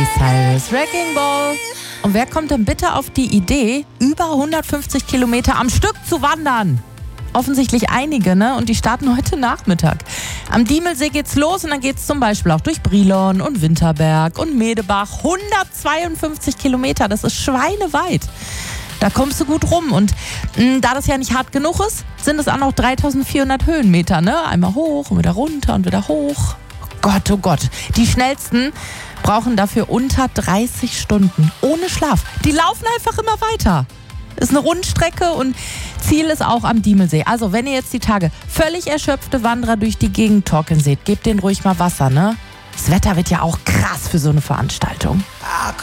Miley Cyrus, Wrecking Ball. Und wer kommt denn bitte auf die Idee, über 150 Kilometer am Stück zu wandern? Offensichtlich einige, ne? Und die starten heute Nachmittag. Am Diemelsee geht's los und dann geht's zum Beispiel auch durch Brilon und Winterberg und Medebach. 152 Kilometer, das ist schweineweit. Da kommst du gut rum. Und da das ja nicht hart genug ist, sind es auch noch 3400 Höhenmeter, ne? Einmal hoch und wieder runter und wieder hoch. Oh Gott. Die schnellsten brauchen dafür unter 30 Stunden. Ohne Schlaf. Die laufen einfach immer weiter. Ist eine Rundstrecke und Ziel ist auch am Diemelsee. Also wenn ihr jetzt die Tage völlig erschöpfte Wanderer durch die Gegend torkeln seht, gebt denen ruhig mal Wasser, ne? Das Wetter wird ja auch krass für so eine Veranstaltung.